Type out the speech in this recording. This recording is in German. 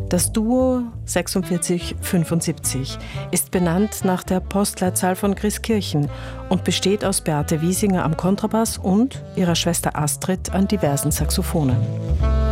Das Duo 4675 ist benannt nach der Postleitzahl von Grieskirchen und besteht aus Beate Wiesinger am Kontrabass und ihrer Schwester Astrid an diversen Saxophonen.